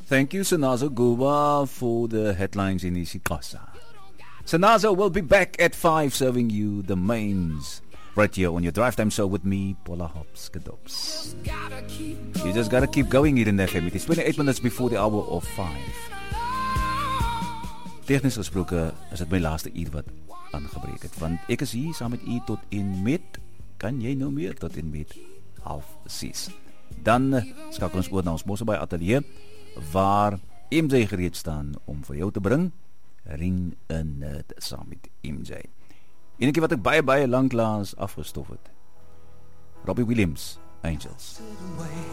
Thank you, Sanazo Guba, for the headlines in Isikasa. Sanazo will be back at 5 serving you the mains right here on your drive time show with me, Paula Hops Kadops. You just gotta keep going hier in the FM. It is 28 minutes before the hour of 5. Technisch gesproken is het mijn laatste uur wat aangebreek het. Want ek is hier saam met u tot en met, kan jy nou meer, tot en met 5:30. Dan skakel ons oor na ons Mosselbaai atelier, waar MJ gereed staan om vir jou te bring Ring 'n Nerd saam met MJ. Enetjie wat ek baie lanklaas afgestof het. Robbie Williams, Angels.